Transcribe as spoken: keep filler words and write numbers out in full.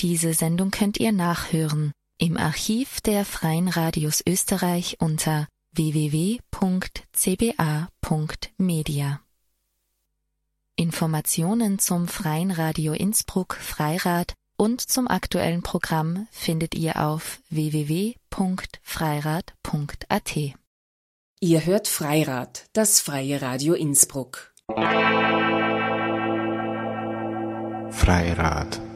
Diese Sendung könnt ihr nachhören im Archiv der Freien Radios Österreich unter w w w punkt c b a punkt media. Informationen zum Freien Radio Innsbruck Freirad und zum aktuellen Programm findet ihr auf w w w punkt freirad punkt a t. Ihr hört Freirad, das Freie Radio Innsbruck. Freirad.